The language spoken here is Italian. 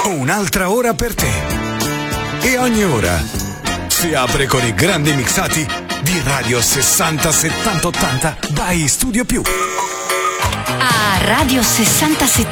un'altra ora per te. E ogni ora si apre con i grandi mixati di Radio 60 70 80 by Studio Più. A Radio 60 70